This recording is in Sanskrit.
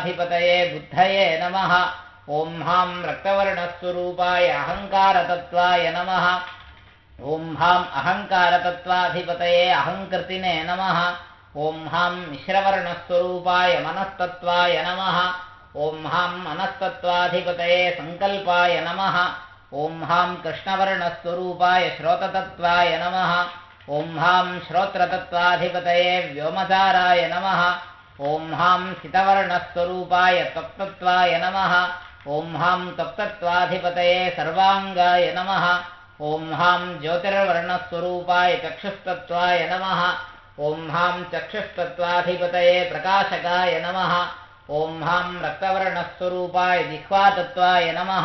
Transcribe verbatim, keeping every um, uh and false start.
अधिपतये बुद्धये नमः। ॐ हां रक्तवर्णस्वरूपाय अहङ्कारतत्त्वाय नमः। ॐ हां अहङ्कारतत्त्वाधिपतये अहङ्कृतिने नमः। ॐ हां मिश्रवर्णस्वरूपाय मनस्तत्त्वाय नमः। ॐ हां मनस्तत्त्वाधिपतये सङ्कल्पाय नमः। ॐ हां कृष्णवर्णस्वरूपाय श्रोततत्त्वाय नमः। ॐ हां श्रोत्रतत्त्वाधिपतये व्योमचाराय नमः। ॐ हां सितवर्णस्वरूपाय त्वक्तत्वाय नमः। ॐ हां त्वक्तत्वाधिपतये सर्वाङ्गाय नमः। ॐ हां ज्योतिर्वर्णस्वरूपाय चक्षुस्तत्त्वाय नमः। ॐ हां चक्षुस्तत्त्वाधिपतये प्रकाशकाय नमः। ॐ हां रक्तवर्णस्वरूपाय जिह्वातत्त्वाय नमः।